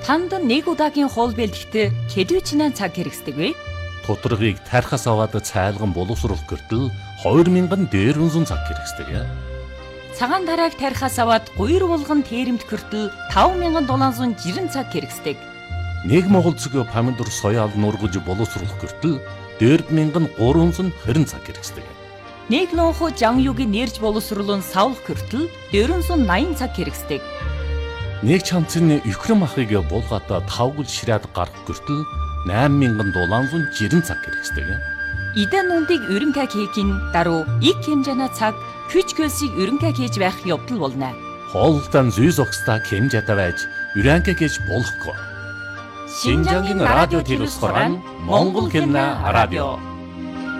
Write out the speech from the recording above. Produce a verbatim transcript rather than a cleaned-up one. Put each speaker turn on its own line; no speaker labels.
Танд нэг удаагийн хоол бэлтгэхэд хэдвэчнээ цаг хэрэгсдэг вэ?
Тодорхойг тархас аваад цайлган боловсруулах гэртэл хоёр мянган дээрвэнзэн цаг хэрэгсдэг.
Цагаан тарааг тархас аваад гуйр булган тэрэмт гэртэл таван мянган долоонзон жирэн цаг хэрэгсдэг.
Нэг монгол цэгэ помидор соёал нургаж боловсруулах гэртэл дөрв мянган гуравзан хорин цаг хэрэгсдэг.
Нэг лонхо жан юуг нэрж боловсруулан савлах гэртэл дөрвөнзөн наян цаг хэрэгсдэг.
Нэг чамцны өхрөм ахыг булгаата тавгал ширээд гарах гэртэл найман мянган долоонзон жирэн цаг хэрэгсдэг.
Идэн нундыг өрөнгө хийхин даруй их хэмжээний цаг хүч хөлсийг өрөнгө хийж байх явдал болно.
Хоолтон зүй зогсдаа хэмжээтэй байж өрөнгө хийж болохгүй. Шинжангийн радио телевиз хорон Монгол хэлний радио